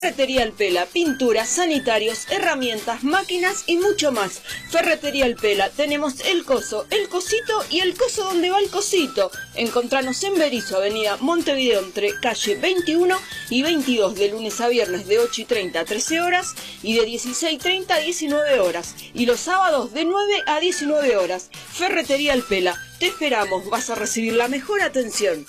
Ferretería El Pela, pinturas, sanitarios, herramientas, máquinas y mucho más. Ferretería El Pela, tenemos el coso, el cosito y el coso donde va el cosito. Encontranos en Berisso, avenida Montevideo, entre calle 21 y 22, de lunes a viernes de 8:30 a 13 horas y de 16:30 a 19 horas. Y los sábados de 9 a 19 horas. Ferretería El Pela, te esperamos, vas a recibir la mejor atención.